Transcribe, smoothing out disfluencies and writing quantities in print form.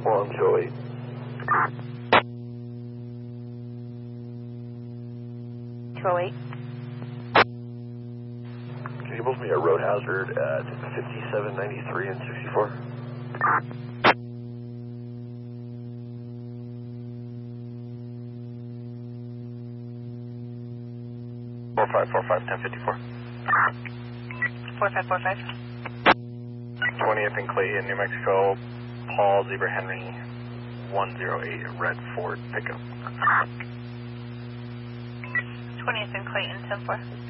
128. Can you both me a road hazard at 5793 and 64? 4545 1054. 4545. 20th and Clayton, New Mexico. Paul Zebra Henry 108 red Ford pickup. 20th and Clayton 10-4.